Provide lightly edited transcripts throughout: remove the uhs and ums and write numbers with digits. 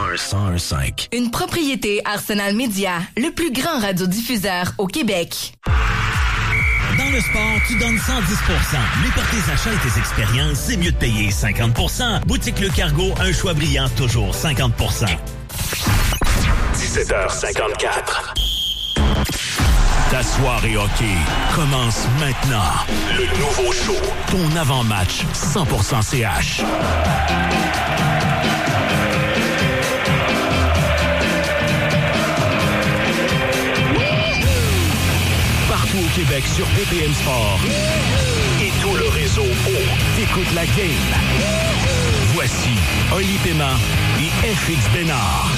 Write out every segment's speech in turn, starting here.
101.5. Une propriété Arsenal Média, le plus grand radiodiffuseur au Québec. Dans le sport, tu donnes 110%. Mais pour tes achats et tes expériences, c'est mieux de payer 50%. Boutique Le Cargo, un choix brillant, toujours 50%. 17h54. Ta soirée hockey commence maintenant. Le nouveau show, ton avant-match 100% CH. Partout au Québec sur BPM Sport et tout le réseau t'écoutes la game. Voici Oli Paiement et FX Bénard.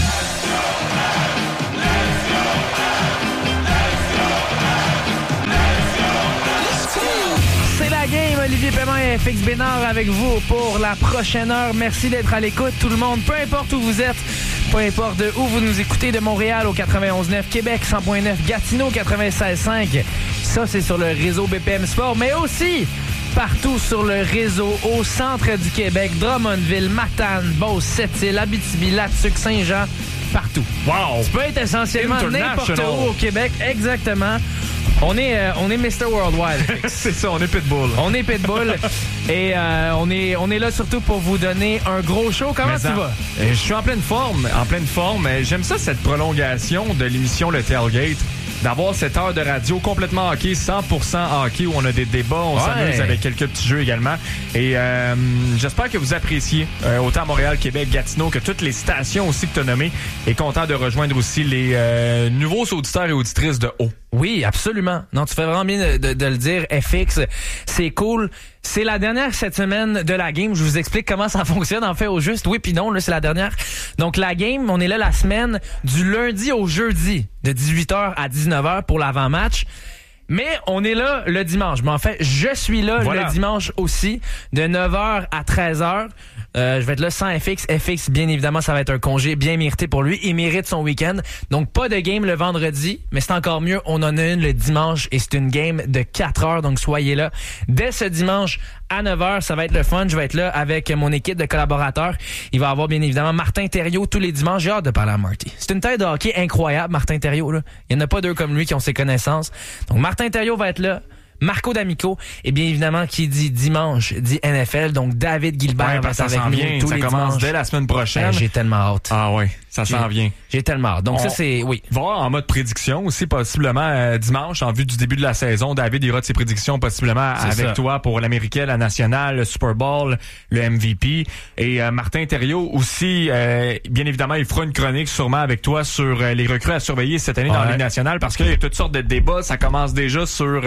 C'est la game, Olivier Paiement et FX Bénard avec vous pour la prochaine heure. Merci d'être à l'écoute, tout le monde, peu importe où vous êtes, peu importe de où vous nous écoutez, de Montréal au 91.9, Québec 100.9, Gatineau 96.5. Ça, c'est sur le réseau BPM Sport, mais aussi partout sur le réseau au centre du Québec, Drummondville, Matane, Beauce, Sept-Îles, Abitibi, Latuc, Saint-Jean, partout. Wow! Tu peux être essentiellement n'importe où au Québec, exactement. On est Mr. Worldwide. C'est ça, on est Pitbull. On est Pitbull. Et on est là surtout pour vous donner un gros show. Comment tu vas? Je suis en pleine forme. J'aime ça, cette prolongation de l'émission Le Tailgate. D'avoir cette heure de radio complètement hockey, 100% hockey, où on a des débats, on s'amuse avec quelques petits jeux également. Et j'espère que vous appréciez autant Montréal, Québec, Gatineau, que toutes les stations aussi que tu as nommées. Et content de rejoindre aussi les nouveaux auditeurs et auditrices de haut. Oui, absolument. Non, tu fais vraiment bien de le dire, FX. C'est cool. C'est la dernière cette semaine de la game. Je vous explique comment ça fonctionne, en fait, au juste. Oui, puis non, là, c'est la dernière. Donc, la game, on est là la semaine du lundi au jeudi, de 18h à 19h pour l'avant-match. Mais on est là le dimanche. Mais en fait, je suis là le dimanche aussi, de 9h à 13h. Je vais être là sans FX. FX, bien évidemment, ça va être un congé bien mérité pour lui. Il mérite son week-end. Donc, pas de game le vendredi, mais c'est encore mieux. On en a une le dimanche et c'est une game de 4 heures. Donc, soyez là dès ce dimanche à 9h. Ça va être le fun. Je vais être là avec mon équipe de collaborateurs. Il va y avoir, bien évidemment, Martin Thériault tous les dimanches. J'ai hâte de parler à Marty. C'est une tête de hockey incroyable, Martin Thériault, là. Il n'y en a pas deux comme lui qui ont ses connaissances. Donc, Martin Thériault va être là. Marco D'Amico, et bien évidemment, qui dit dimanche, dit NFL. Donc, David Gilbert va être avec nous tous les dimanches. Ça commence dès la semaine prochaine. J'ai tellement hâte. Ah oui, ça s'en vient. J'ai tellement hâte. Donc, ça, c'est... Oui. Va en mode prédiction aussi, possiblement dimanche, en vue du début de la saison. David ira de ses prédictions possiblement avec toi pour l'Américaine, la Nationale, le Super Bowl, le MVP. Et Martin Thériault aussi, bien évidemment, il fera une chronique sûrement avec toi sur les recrues à surveiller cette année dans la Ligue nationale, parce qu'il y a toutes sortes de débats. Ça commence déjà sur...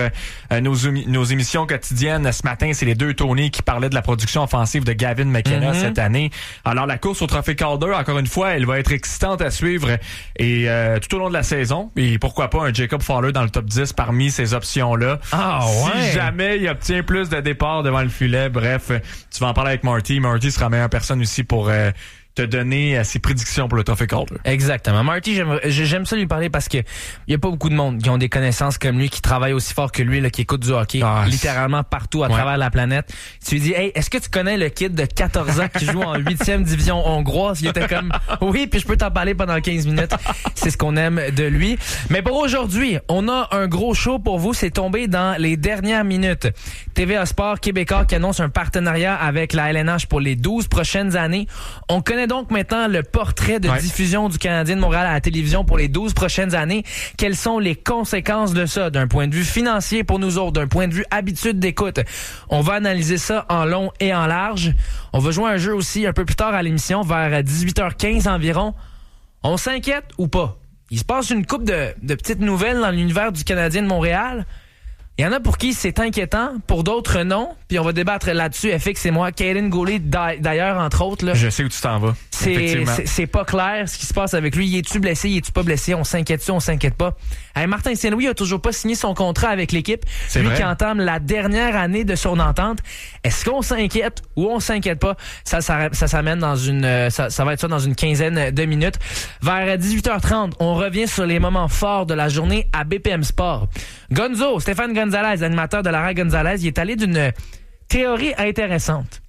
nos émissions quotidiennes. Ce matin, c'est les deux Tony qui parlaient de la production offensive de Gavin McKenna cette année. Alors, la course au Trophée Calder, encore une fois, elle va être excitante à suivre et tout au long de la saison. Et pourquoi pas un Jacob Fowler dans le top 10 parmi ces options-là. Si jamais il obtient plus de départs devant le filet, bref, tu vas en parler avec Marty. Marty sera la meilleure personne aussi pour... te donner ses prédictions pour le Trophée Calder. Exactement. Marty, j'aime ça lui parler parce que il y a pas beaucoup de monde qui ont des connaissances comme lui, qui travaillent aussi fort que lui, là, qui écoute du hockey littéralement partout à travers la planète. Tu lui dis, hey, est-ce que tu connais le kid de 14 ans qui joue en 8e division hongroise? Il était comme, oui, puis je peux t'en parler pendant 15 minutes. C'est ce qu'on aime de lui. Mais pour aujourd'hui, on a un gros show pour vous. C'est tombé dans les dernières minutes. TVA Sport Québécois qui annonce un partenariat avec la LNH pour les 12 prochaines années. On connaît donc maintenant le portrait de diffusion du Canadien de Montréal à la télévision pour les 12 prochaines années. Quelles sont les conséquences de ça d'un point de vue financier pour nous autres, d'un point de vue habitude d'écoute? On va analyser ça en long et en large. On va jouer un jeu aussi un peu plus tard à l'émission, vers 18h15 environ. On s'inquiète ou pas? Il se passe une couple de petites nouvelles dans l'univers du Canadien de Montréal. Il y en a pour qui c'est inquiétant, pour d'autres non. Puis on va débattre là-dessus, FX et moi. Kaden Goulet, d'ailleurs, entre autres. Là, je sais où tu t'en vas. C'est pas clair ce qui se passe avec lui. Il est-tu blessé, il est-tu pas blessé? On s'inquiète-tu, on s'inquiète pas? Hey, Martin Saint-Louis a toujours pas signé son contrat avec l'équipe. Lui qui entame la dernière année de son entente. Est-ce qu'on s'inquiète ou on s'inquiète pas? Ça s'amène dans ça va être ça dans une quinzaine de minutes. Vers 18h30, on revient sur les moments forts de la journée à BPM Sport. Stéphane Gonzalez, animateur de Lara Gonzalez, il est allé d'une théorie intéressante.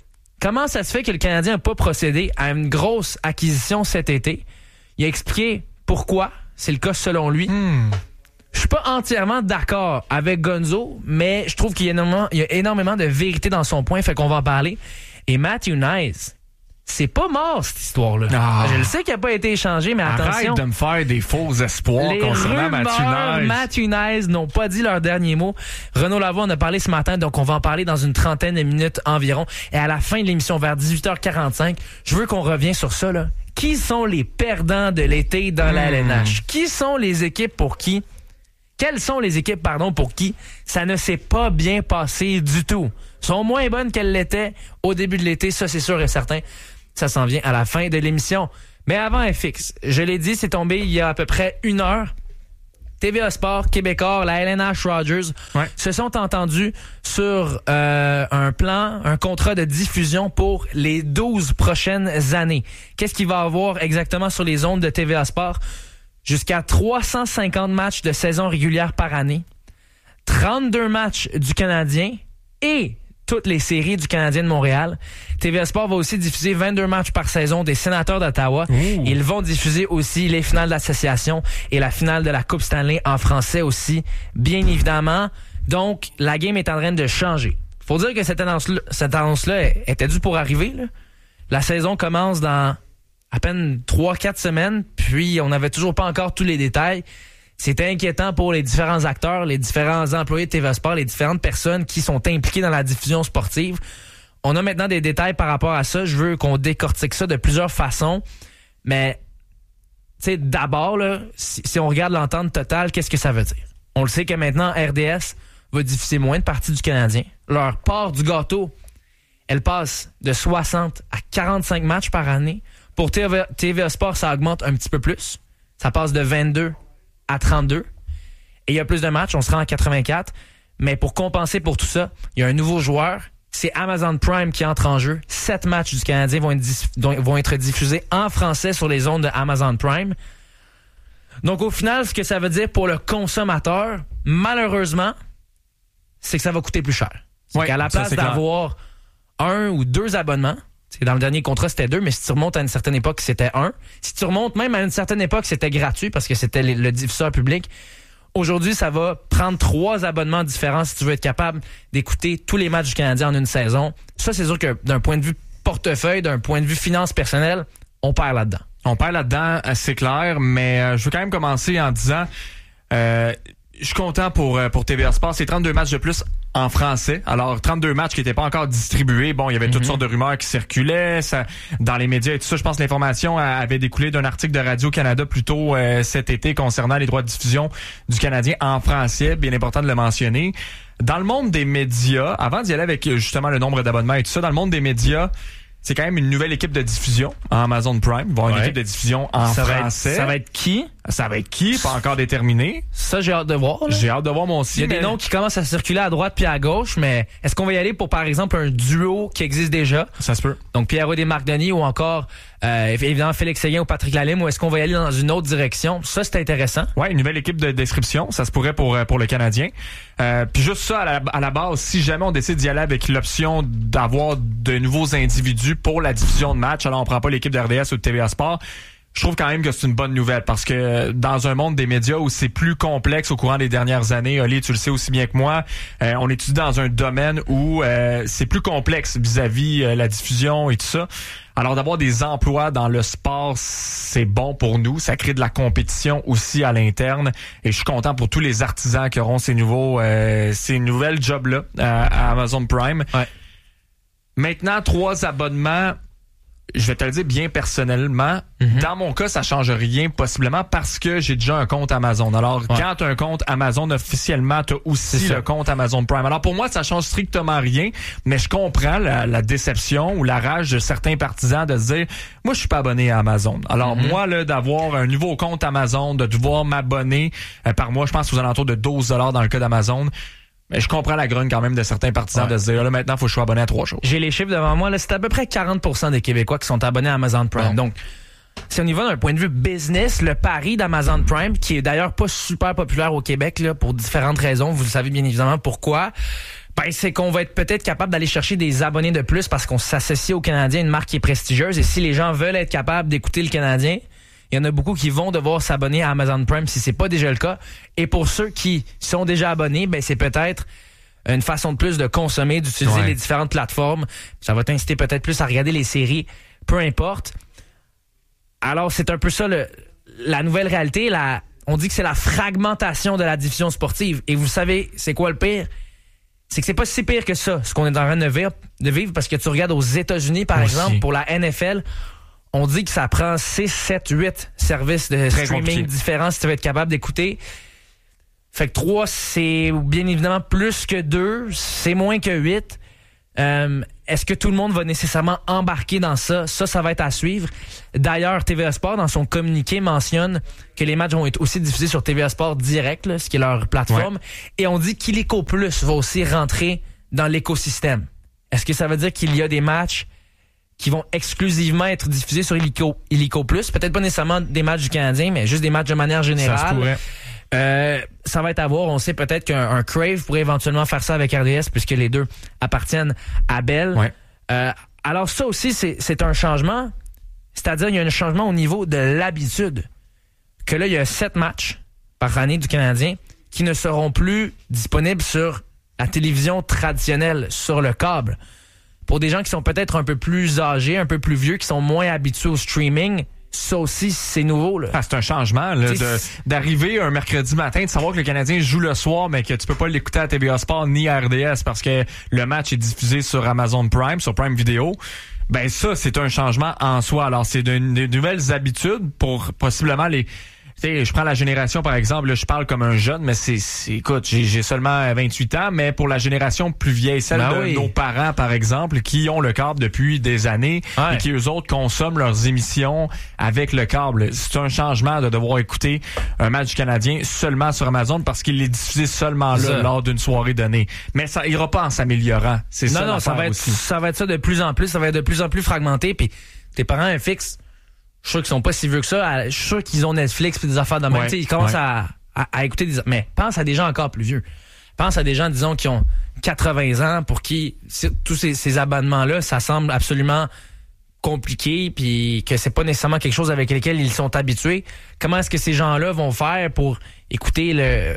comment ça se fait que le Canadien n'a pas procédé à une grosse acquisition cet été? Il a expliqué pourquoi c'est le cas selon lui. Je suis pas entièrement d'accord avec Gonzo, mais je trouve qu'il y a énormément de vérité dans son point, fait qu'on va en parler. Et Matthew Knies, c'est pas mort cette histoire-là. Je le sais qu'il n'a pas été échangé, mais attention. Arrête de me faire des faux espoirs concernant Matthew Knies n'ont pas dit leur dernier mot. Renaud Lavoie en a parlé ce matin, donc on va en parler dans une trentaine de minutes environ. Et à la fin de l'émission, vers 18h45, je veux qu'on revienne sur ça, là. Qui sont les perdants de l'été dans la LNH? Quelles sont les équipes pour qui ça ne s'est pas bien passé du tout? Sont moins bonnes qu'elles l'étaient au début de l'été, ça c'est sûr et certain. Ça s'en vient à la fin de l'émission. Mais avant FX, je l'ai dit, c'est tombé il y a à peu près 1 heure. TVA Sport, Québecor, la LNH Rogers se sont entendus sur un contrat de diffusion pour les 12 prochaines années. Qu'est-ce qu'il va y avoir exactement sur les ondes de TVA Sport? Jusqu'à 350 matchs de saison régulière par année, 32 matchs du Canadien et toutes les séries du Canadien de Montréal. TVA Sport va aussi diffuser 22 matchs par saison des Sénateurs d'Ottawa. Ils vont diffuser aussi les finales d'association et la finale de la Coupe Stanley en français aussi, bien évidemment. Donc, la game est en train de changer. Faut dire que cette annonce-là était due pour arriver, là. La saison commence dans à peine 3-4 semaines, puis on n'avait toujours pas encore tous les détails. C'était inquiétant pour les différents acteurs, les différents employés de TVA Sport, les différentes personnes qui sont impliquées dans la diffusion sportive. On a maintenant des détails par rapport à ça. Je veux qu'on décortique ça de plusieurs façons. Mais, tu sais, d'abord, là, si on regarde l'entente totale, qu'est-ce que ça veut dire? On le sait que maintenant, RDS va diffuser moins de parties du Canadien. Leur part du gâteau, elle passe de 60 à 45 matchs par année. Pour TVA Sport, ça augmente un petit peu plus. Ça passe de 22 à 32. Et il y a plus de matchs, on sera en 84. Mais pour compenser pour tout ça, il y a un nouveau joueur. C'est Amazon Prime qui entre en jeu. 7 matchs du Canadien vont être diffusés en français sur les ondes de Amazon Prime. Donc au final, ce que ça veut dire pour le consommateur, malheureusement, c'est que ça va coûter plus cher. C'est qu'à la place d'avoir 1 ou 2 abonnements, dans le dernier contrat, c'était 2, mais si tu remontes à une certaine époque, c'était 1. Si tu remontes même à une certaine époque, c'était gratuit parce que c'était le diffuseur public. Aujourd'hui, ça va prendre 3 abonnements différents si tu veux être capable d'écouter tous les matchs du Canadien en une saison. Ça, c'est sûr que d'un point de vue portefeuille, d'un point de vue finance personnelle, on perd là-dedans. On perd là-dedans, c'est clair, mais je veux quand même commencer en disant... je suis content pour TVA Sport. C'est 32 matchs de plus en français. Alors, 32 matchs qui n'étaient pas encore distribués. Bon, il y avait toutes sortes de rumeurs qui circulaient dans les médias et tout ça. Je pense que l'information avait découlé d'un article de Radio-Canada plus tôt cet été concernant les droits de diffusion du Canadien en français. Bien important de le mentionner. Dans le monde des médias, avant d'y aller avec justement le nombre d'abonnements et tout ça, dans le monde des médias, c'est quand même une nouvelle équipe de diffusion en Amazon Prime. Ils vont avoir une équipe de diffusion en français. Ça va être qui? Ça va être qui? Pas encore déterminé. Ça, j'ai hâte de voir. Là. J'ai hâte de voir moi aussi. Il y a des noms qui commencent à circuler à droite puis à gauche, mais est-ce qu'on va y aller pour, par exemple, un duo qui existe déjà? Ça se peut. Donc, Pierre-Roy Desmarques-Denis ou encore, évidemment, Félix Séguin ou Patrick Lalime, ou est-ce qu'on va y aller dans une autre direction? Ça, c'est intéressant. Ouais, une nouvelle équipe de description. Ça se pourrait pour le Canadien. Puis juste ça, à la base, si jamais on décide d'y aller avec l'option d'avoir de nouveaux individus pour la diffusion de match, alors on prend pas l'équipe de RDS ou de TVA Sport, je trouve quand même que c'est une bonne nouvelle parce que dans un monde des médias où c'est plus complexe au courant des dernières années, Oli, tu le sais aussi bien que moi, on étudie dans un domaine où c'est plus complexe vis-à-vis la diffusion et tout ça. Alors d'avoir des emplois dans le sport, c'est bon pour nous. Ça crée de la compétition aussi à l'interne. Et je suis content pour tous les artisans qui auront ces nouvelles jobs-là à Amazon Prime. Ouais. Maintenant, 3 abonnements. Je vais te le dire bien personnellement, dans mon cas, ça change rien possiblement parce que j'ai déjà un compte Amazon. Alors, quand tu as un compte Amazon officiellement, tu as aussi le compte Amazon Prime. Alors, pour moi, ça change strictement rien, mais je comprends la déception ou la rage de certains partisans de se dire, moi, je suis pas abonné à Amazon. Alors, moi, là, d'avoir un nouveau compte Amazon, de devoir m'abonner par mois, je pense aux alentours de 12 $ dans le cas d'Amazon. Mais je comprends la grogne quand même de certains partisans de se dire, là, maintenant, il faut que je sois abonné à 3 choses. J'ai les chiffres devant moi, là, c'est à peu près 40% des Québécois qui sont abonnés à Amazon Prime. Bon. Donc, si on y va d'un point de vue business, le pari d'Amazon Prime, qui est d'ailleurs pas super populaire au Québec, là, pour différentes raisons, vous le savez bien évidemment pourquoi. Ben, c'est qu'on va être peut-être capable d'aller chercher des abonnés de plus parce qu'on s'associe au Canadien, une marque qui est prestigieuse. Et si les gens veulent être capables d'écouter le Canadien, il y en a beaucoup qui vont devoir s'abonner à Amazon Prime si c'est pas déjà le cas. Et pour ceux qui sont déjà abonnés, ben c'est peut-être une façon de plus de consommer, d'utiliser les différentes plateformes. Ça va t'inciter peut-être plus à regarder les séries, peu importe. Alors, c'est un peu ça la nouvelle réalité. On dit que c'est la fragmentation de la diffusion sportive. Et vous savez, c'est quoi le pire? C'est que c'est pas si pire que ça, ce qu'on est en train de vivre, parce que tu regardes aux États-Unis, par exemple, pour la NFL, on dit que ça prend 6, 7, 8 services de streaming différents si tu veux être capable d'écouter. Fait que 3, c'est bien évidemment plus que 2, c'est moins que 8. Est-ce que tout le monde va nécessairement embarquer dans ça? Ça va être à suivre. D'ailleurs, TVA Sport, dans son communiqué, mentionne que les matchs vont être aussi diffusés sur TVA Sport Direct, là, ce qui est leur plateforme. Ouais. Et on dit qu'Illico Plus va aussi rentrer dans l'écosystème. Est-ce que ça veut dire qu'il y a des matchs qui vont exclusivement être diffusés sur Illico Plus? Peut-être pas nécessairement des matchs du Canadien, mais juste des matchs de manière générale. Ça se pourrait. Ça va être à voir. On sait peut-être qu'un Crave pourrait éventuellement faire ça avec RDS puisque les deux appartiennent à Bell. Ouais. Alors ça aussi, c'est un changement. C'est-à-dire il y a un changement au niveau de l'habitude. Que là, il y a 7 matchs par année du Canadien qui ne seront plus disponibles sur la télévision traditionnelle, sur le câble. Pour des gens qui sont peut-être un peu plus âgés, un peu plus vieux, qui sont moins habitués au streaming, ça aussi, c'est nouveau. Là. C'est un changement là, d'arriver un mercredi matin, de savoir que le Canadien joue le soir, mais que tu peux pas l'écouter à TVA Sport ni à RDS parce que le match est diffusé sur Amazon Prime, sur Prime Video. Ben ça, c'est un changement en soi. Alors, c'est de nouvelles habitudes pour possiblement les... Tu sais, je prends la génération, par exemple, là, je parle comme un jeune, mais écoute, j'ai seulement 28 ans, mais pour la génération plus vieille, celle de nos parents, par exemple, qui ont le câble depuis des années et qui, eux autres, consomment leurs émissions avec le câble. C'est un changement de devoir écouter un match du Canadien seulement sur Amazon parce qu'il est diffusé seulement là, lors d'une soirée donnée. Mais ça ira pas en s'améliorant. C'est ça. Non, ça va être ça de plus en plus. Ça va être de plus en plus fragmenté. Puis tes parents, un fixe. Je suis sûr qu'ils sont pas si vieux que ça. Je suis sûr qu'ils ont Netflix et des affaires de même. Ils commencent à écouter des... Mais pense à des gens encore plus vieux. Pense à des gens, disons, qui ont 80 ans pour qui tous ces abonnements-là, ça semble absolument compliqué puis que c'est pas nécessairement quelque chose avec lequel ils sont habitués. Comment est-ce que ces gens-là vont faire pour écouter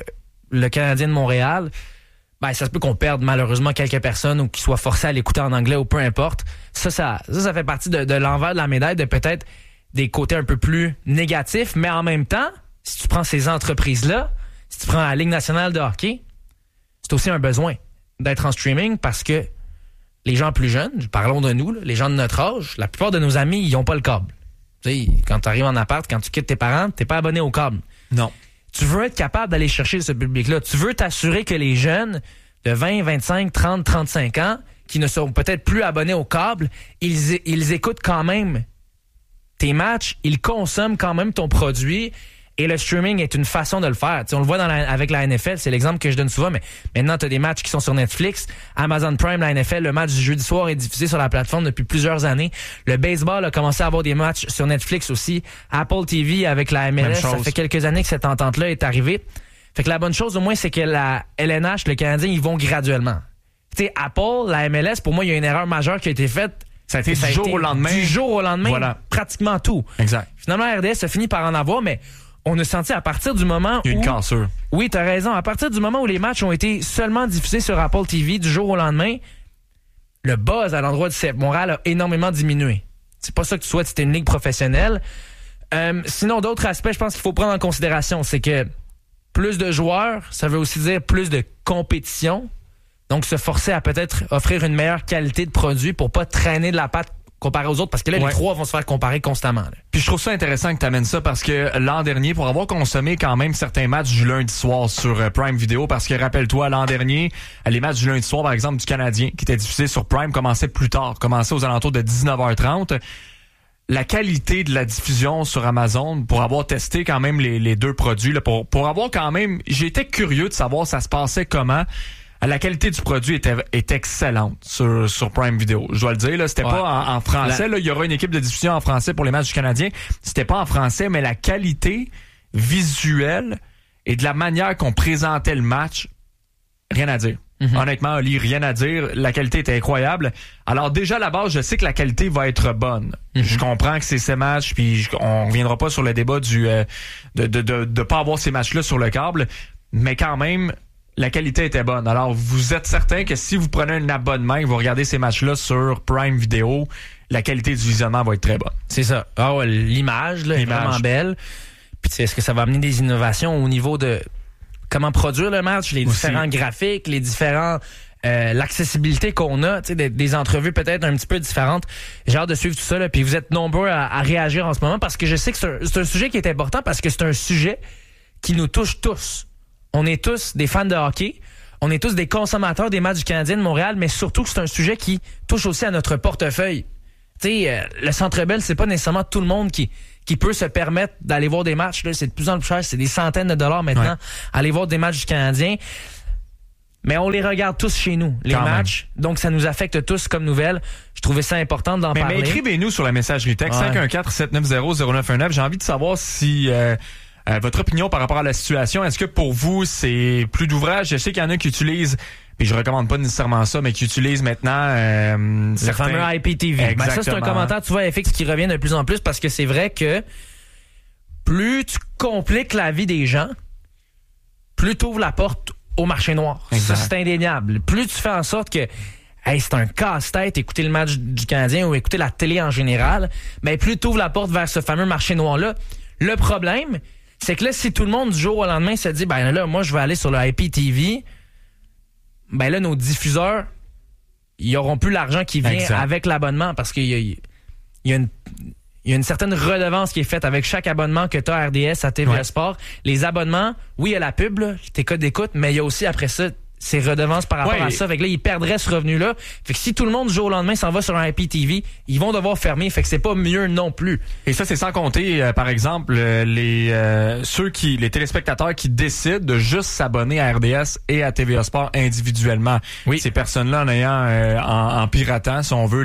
le Canadien de Montréal? Ben, ça se peut qu'on perde malheureusement quelques personnes ou qu'ils soient forcés à l'écouter en anglais ou peu importe. Ça fait partie de l'envers de la médaille de peut-être des côtés un peu plus négatifs, mais en même temps, si tu prends ces entreprises-là, si tu prends la Ligue nationale de hockey, c'est aussi un besoin d'être en streaming parce que les gens plus jeunes, parlons de nous, là, les gens de notre âge, la plupart de nos amis, ils n'ont pas le câble. Tu sais, quand tu arrives en appart, quand tu quittes tes parents, t'es pas abonné au câble. Non. Tu veux être capable d'aller chercher ce public-là. Tu veux t'assurer que les jeunes de 20, 25, 30, 35 ans, qui ne sont peut-être plus abonnés au câble, ils écoutent quand même tes matchs, ils consomment quand même ton produit et le streaming est une façon de le faire. T'sais, on le voit avec la NFL, c'est l'exemple que je donne souvent, mais maintenant tu as des matchs qui sont sur Netflix, Amazon Prime, la NFL, le match du jeudi soir est diffusé sur la plateforme depuis plusieurs années. Le baseball a commencé à avoir des matchs sur Netflix aussi. Apple TV avec la MLS, ça fait quelques années que cette entente-là est arrivée. Fait que la bonne chose au moins, c'est que la LNH, le Canadien, ils vont graduellement. Tu sais, Apple, la MLS, pour moi, il y a une erreur majeure qui a été faite. Ça a été du jour au lendemain. Du jour au lendemain, voilà. Pratiquement tout. Exact. Finalement, RDS a fini par en avoir, mais on a senti à partir du moment où... Il y a une cassure. Oui, t'as raison. À partir du moment où les matchs ont été seulement diffusés sur Apple TV du jour au lendemain, le buzz à l'endroit du CF Montréal a énormément diminué. C'est pas ça que tu souhaites, c'était une ligue professionnelle. Sinon, d'autres aspects, je pense qu'il faut prendre en considération, c'est que plus de joueurs, ça veut aussi dire plus de compétition. Donc, se forcer à peut-être offrir une meilleure qualité de produit pour pas traîner de la patte comparé aux autres, parce que là, les trois vont se faire comparer constamment. Là. Puis je trouve ça intéressant que tu amènes ça, parce que l'an dernier, pour avoir consommé quand même certains matchs du lundi soir sur Prime Video, parce que rappelle-toi, l'an dernier, les matchs du lundi soir, par exemple, du Canadien, qui étaient diffusés sur Prime, commençaient plus tard, commençaient aux alentours de 19h30. La qualité de la diffusion sur Amazon, pour avoir testé quand même les deux produits, là, pour avoir quand même... J'étais curieux de savoir ça se passait comment. La qualité du produit est excellente sur Prime Video. Je dois le dire, là, c'était pas en français. Là, il y aura une équipe de diffusion en français pour les matchs du Canadien. C'était pas en français, mais la qualité visuelle et de la manière qu'on présentait le match, rien à dire. Honnêtement, Oli, rien à dire. La qualité était incroyable. Alors déjà, à la base, je sais que la qualité va être bonne. Je comprends que c'est ces matchs, puis on reviendra pas sur le débat de pas avoir ces matchs-là sur le câble, mais quand même, la qualité était bonne. Alors, vous êtes certain que si vous prenez un abonnement et vous regardez ces matchs-là sur Prime Video, la qualité du visionnement va être très bonne. C'est ça. Ah ouais, l'image là, est vraiment belle. Puis est-ce que ça va amener des innovations au niveau de comment produire le match, les différents graphiques, les différents l'accessibilité qu'on a, tu sais, des entrevues peut-être un petit peu différentes. J'ai hâte de suivre tout ça là. Puis vous êtes nombreux à réagir en ce moment parce que je sais que c'est un sujet qui est important parce que c'est un sujet qui nous touche tous. On est tous des fans de hockey. On est tous des consommateurs des matchs du Canadien de Montréal, mais surtout que c'est un sujet qui touche aussi à notre portefeuille. Tu sais, le Centre Bell, c'est pas nécessairement tout le monde qui peut se permettre d'aller voir des matchs. Là, c'est de plus en plus cher. C'est des centaines de dollars maintenant aller voir des matchs du Canadien. Mais on les regarde tous chez nous, les matchs. Donc, ça nous affecte tous comme nouvelle. Je trouvais ça important d'en parler. Mais écrivez-nous sur la messagerie texte 514-790-0919. J'ai envie de savoir si... votre opinion par rapport à la situation, est-ce que pour vous, c'est plus d'ouvrage? Je sais qu'il y en a qui utilisent, puis je recommande pas nécessairement ça, mais qui utilisent maintenant le fameux IPTV. Ben ça, c'est un commentaire, tu vois, FX, qui revient de plus en plus parce que c'est vrai que plus tu compliques la vie des gens, plus tu ouvres la porte au marché noir. Exact. Ça, c'est indéniable. Plus tu fais en sorte que c'est un casse-tête, écouter le match du Canadien ou écouter la télé en général, mais plus tu ouvres la porte vers ce fameux marché noir-là. Le problème, c'est que là, si tout le monde du jour au lendemain se dit, ben là, moi, je vais aller sur le IPTV, ben là, nos diffuseurs, ils auront plus l'argent qui vient avec l'abonnement parce qu'il y a une certaine redevance qui est faite avec chaque abonnement que tu as à RDS, à TVA Sport. Les abonnements, oui, il y a la pub, là, tes codes d'écoute, mais il y a aussi après ça ces redevances par rapport à ça. Fait que là, ils perdraient ce revenu-là. Fait que si tout le monde du jour au lendemain s'en va sur un IPTV, ils vont devoir fermer. Fait que c'est pas mieux non plus. Et ça, c'est sans compter, par exemple, les téléspectateurs qui décident de juste s'abonner à RDS et à TVA Sport individuellement. Oui. Ces personnes-là, en ayant, en piratant, si on veut,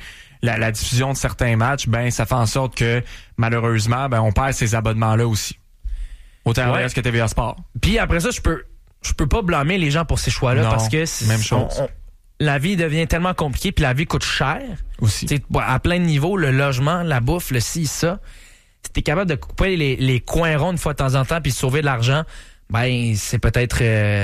la diffusion de certains matchs, ben, ça fait en sorte que, malheureusement, ben, on perd ces abonnements-là aussi. Autant RDS que TVA Sport. Puis après ça, je peux pas blâmer les gens pour ces choix-là parce que même chose. La vie devient tellement compliquée puis la vie coûte cher. Aussi. À plein de niveaux, le logement, la bouffe, le ci, ça. Si t'es capable de couper les coins ronds une fois de temps en temps puis sauver de l'argent, ben c'est peut-être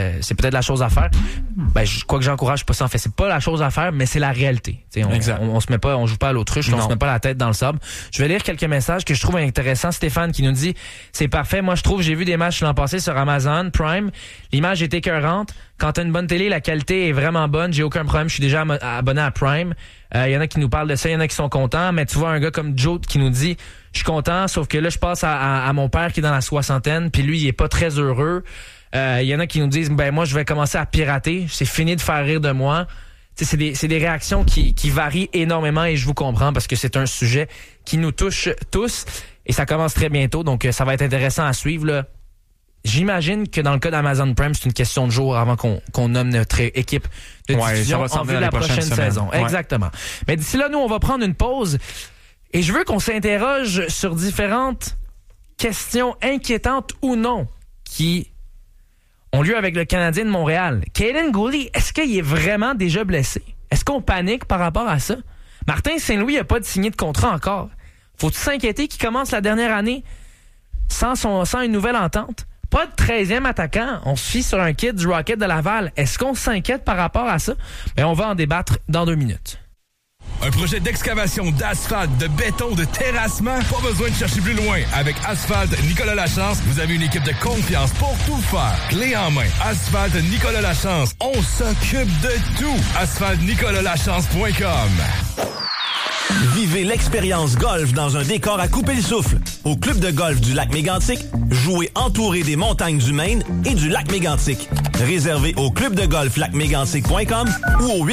la chose à faire. Ben quoi que j'encourage pas ça en fait, c'est pas la chose à faire, mais c'est la réalité. On se met pas, on joue pas à l'autruche, on se met pas la tête dans le sable. Je vais lire quelques messages que je trouve intéressants. Stéphane qui nous dit c'est parfait. Moi je trouve j'ai vu des matchs l'an passé sur Amazon Prime. L'image est écœurante. Quand t'as une bonne télé, la qualité est vraiment bonne. J'ai aucun problème. Je suis déjà abonné à Prime. Il y en a qui nous parlent de ça, il y en a qui sont contents. Mais tu vois un gars comme Joe qui nous dit je suis content, sauf que là je passe à mon père qui est dans la soixantaine, puis lui il est pas très heureux. Il y en a qui nous disent ben moi je vais commencer à pirater. C'est fini de faire rire de moi. C'est des réactions qui varient énormément et je vous comprends parce que c'est un sujet qui nous touche tous et ça commence très bientôt. Donc ça va être intéressant à suivre là. J'imagine que dans le cas d'Amazon Prime, c'est une question de jour avant qu'on nomme notre équipe de diffusion en vue de la prochaine saison. Ouais. Exactement. Mais d'ici là, nous, on va prendre une pause et je veux qu'on s'interroge sur différentes questions inquiétantes ou non qui ont lieu avec le Canadien de Montréal. Kaden Guhle, est-ce qu'il est vraiment déjà blessé? Est-ce qu'on panique par rapport à ça? Martin Saint-Louis n'a pas signé de contrat encore. Faut-il s'inquiéter qu'il commence la dernière année sans une nouvelle entente? Pas de 13e attaquant. On se fie sur un kid du Rocket de Laval. Est-ce qu'on s'inquiète par rapport à ça? Ben, on va en débattre dans 2 minutes. Un projet d'excavation, d'asphalte, de béton, de terrassement? Pas besoin de chercher plus loin. Avec Asphalte Nicolas Lachance, vous avez une équipe de confiance pour tout faire. Clé en main. Asphalte Nicolas Lachance. On s'occupe de tout. asphaltenicolasLachance.com. Vivez l'expérience golf dans un décor à couper le souffle. Au club de golf du lac Mégantic, jouez entouré des montagnes du Maine et du lac Mégantic. Réservé au clubdegolflacmégantic.com ou au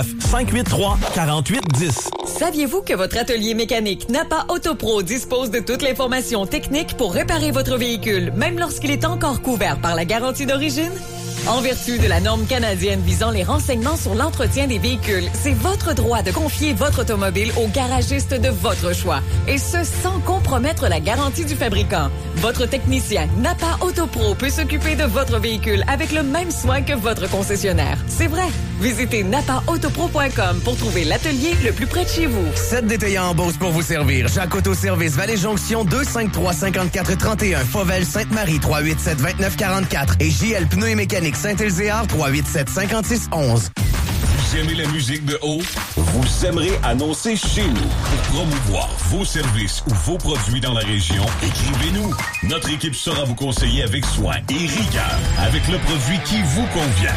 819-583-4810. Saviez-vous que votre atelier mécanique Napa Autopro dispose de toute l'information technique pour réparer votre véhicule, même lorsqu'il est encore couvert par la garantie d'origine? En vertu de la norme canadienne visant les renseignements sur l'entretien des véhicules, c'est votre droit de confier votre automobile au garagiste de votre choix. Et ce, sans compromettre la garantie du fabricant. Votre technicien Napa Autopro peut s'occuper de votre véhicule avec le même soin que votre concessionnaire. C'est vrai. Visitez napaautopro.com pour trouver l'atelier le plus près de chez vous. 7 détaillants en Beauce pour vous servir. Jacques Auto-Service, Vallée-Jonction, 253-54-31. Fauvel, Sainte-Marie, 387-29-44. Et JL Pneus et Mécanique, Saint-Ézéard, 387-56-11. Vous aimez la musique de haut? Vous aimerez annoncer chez nous. Pour promouvoir vos services ou vos produits dans la région, écrivez-nous. Notre équipe saura vous conseiller avec soin et rigueur avec le produit qui vous convient.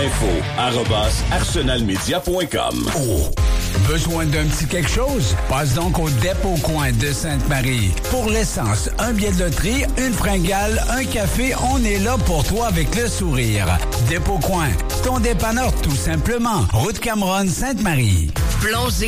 info@arsenalmedia.com. Oh. Besoin d'un petit quelque chose? Passe donc au Dépôt Coin de Sainte-Marie. Pour l'essence, un billet de loterie, une fringale, un café, on est là pour toi avec le sourire. Dépôt Coin, ton dépanneur tout simplement. Route Cameron, Sainte-Marie. Plongez